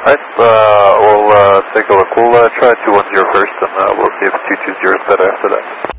Alright, we'll take a look. We'll try 210 first, and we'll see if 220 is better after that.